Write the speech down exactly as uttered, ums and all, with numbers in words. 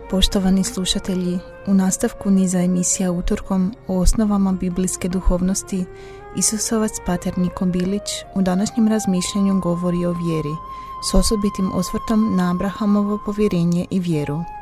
Poštovani slušatelji, u nastavku niza emisija utorkom o osnovama biblijske duhovnosti, Isusovac pater Niko Bilić u današnjem razmišljanju govori o vjeri, s osobitim osvrtom na Abrahamovo povjerenje i vjeru.